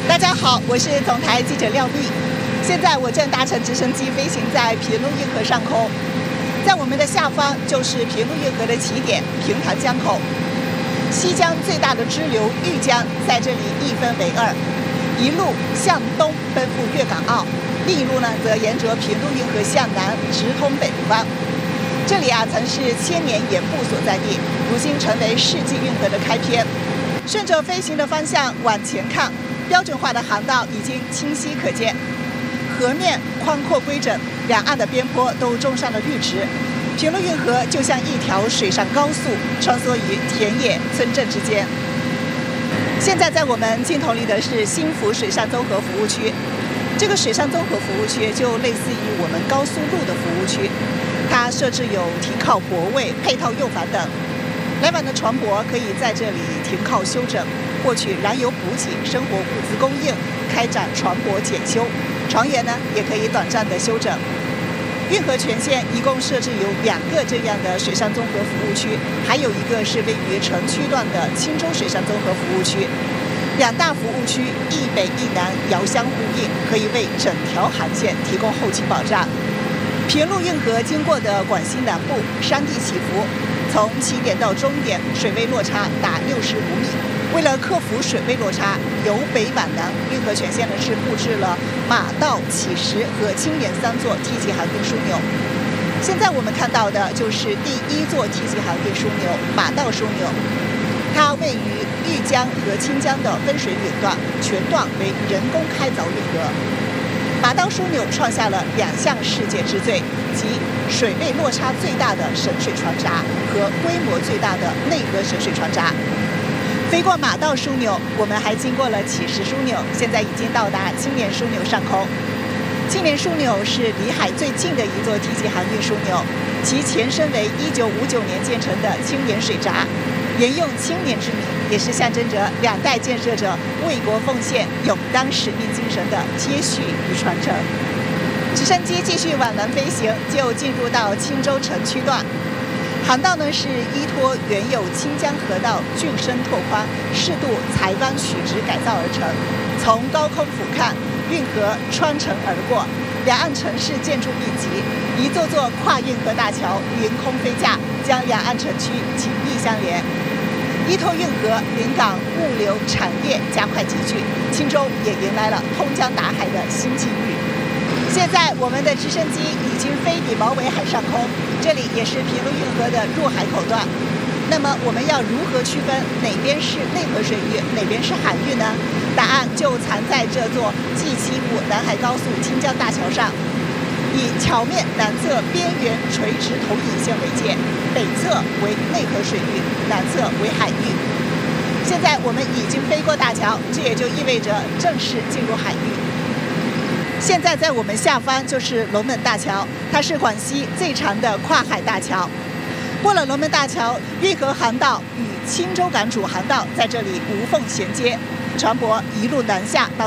大家好，我是总台记者廖碧。现在我正搭乘直升机飞行在平陆运河上空，在我们的下方就是平陆运河的起点平潭江口。西江最大的支流玉江在这里一分为二，一路向东奔赴粤港澳，另一路呢则沿着平陆运河向南直通北方。这里曾是千年盐步所在地，如今成为世纪运河的开篇。顺着飞行的方向往前看，标准化的航道已经清晰可见，河面宽阔规整，两岸的边坡都种上了绿植。平陆运河就像一条水上高速，穿梭于田野村镇之间。现在在我们镜头里的是新福水上综合服务区，这个水上综合服务区就类似于我们高速路的服务区，它设置有停靠泊位、配套用房等。来往的船舶可以在这里停靠休整，获取燃油补给、生活物资供应，开展船舶检修。船员呢也可以短暂的休整。运河全线一共设置有2个这样的水上综合服务区，还有一个是位于城区段的青州水上综合服务区。2大服务区一北一南遥相呼应，可以为整条航线提供后勤保障。平陆运河经过的广西南部山地起伏，从起点到终点水位落差达65米。为了克服水位落差，由北往南，运河全线呢是布置了马道、起石和青岩3座梯级航运枢纽。现在我们看到的就是第1座梯级航运枢纽——马道枢纽，它位于玉江和清江的分水岭段，全段为人工开凿运河。马道枢纽创下了2项世界之最，即水位落差最大的省水船闸和规模最大的内河省水船闸。飞过马道枢纽，我们还经过了起石枢纽，现在已经到达青年枢纽上空。青年枢纽是离海最近的一座梯级航运枢纽，其前身为1959年建成的青年水闸，沿用青年之名，也是象征着2代建设者为国奉献、勇当使命精神的接续与传承。直升机继续往南飞行，就进入到青州城区段。航道呢是依托原有清江河道浚深拓宽、适度裁弯曲直改造而成。从高空俯瞰，运河穿城而过，两岸城市建筑密集，一座座跨运河大桥凌空飞架，将两岸城区紧密相连。依托运河，临港物流产业加快集聚，青州也迎来了通江达海的新机遇。现在我们的直升机已经飞抵毛尾海上空，这里也是平陆运河的入海口段。那么我们要如何区分哪边是内河水域，哪边是海域呢？答案就藏在这座 G75南海高速清江大桥上，以桥面南侧边缘垂直投影线为界，北侧为内河水域，南侧为海域。现在我们已经飞过大桥，这也就意味着正式进入海域。现在在我们下方就是龙门大桥，它是广西最长的跨海大桥。过了龙门大桥，运河航道与青州港主航道在这里无缝衔接，船舶一路南下到